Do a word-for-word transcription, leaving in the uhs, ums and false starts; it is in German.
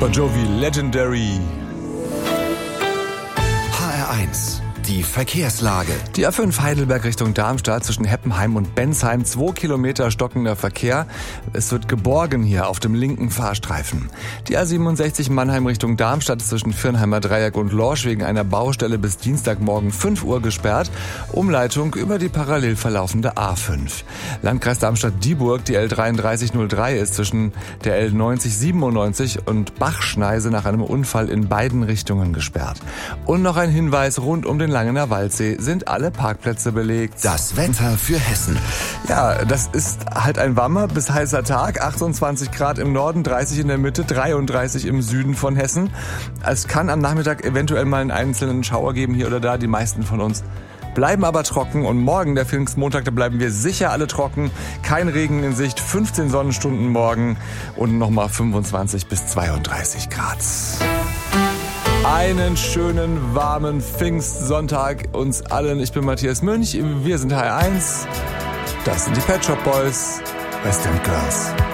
Bon Jovi, Legendary. H R eins, die Verkehrslage. Die A fünf Heidelberg Richtung Darmstadt zwischen Heppenheim und Bensheim, zwei Kilometer stockender Verkehr. Es wird geborgen hier auf dem linken Fahrstreifen. Die A siebenundsechzig Mannheim Richtung Darmstadt ist zwischen Viernheimer Dreieck und Lorsch wegen einer Baustelle bis Dienstagmorgen fünf Uhr gesperrt. Umleitung über die parallel verlaufende A fünf. Landkreis Darmstadt-Dieburg, die L dreiunddreißig null drei ist zwischen der L neunzig siebenundneunzig und Bachschneise nach einem Unfall in beiden Richtungen gesperrt. Und noch ein Hinweis, rund um den Langener Waldsee sind alle Parkplätze belegt. Das Wetter für Hessen. Ja, das ist halt ein warmer bis heißer Tag. achtundzwanzig Grad im Norden, dreißig in der Mitte, dreiunddreißig im Süden von Hessen. Es kann am Nachmittag eventuell mal einen einzelnen Schauer geben, hier oder da. Die meisten von uns bleiben aber trocken. Und morgen, der Pfingstmontag, da bleiben wir sicher alle trocken. Kein Regen in Sicht, fünfzehn Sonnenstunden morgen und nochmal fünfundzwanzig bis zweiunddreißig Grad. Einen schönen, warmen Pfingstsonntag uns allen. Ich bin Matthias Münch, wir sind H R eins. Das sind die Pet Shop Boys, West End Girls.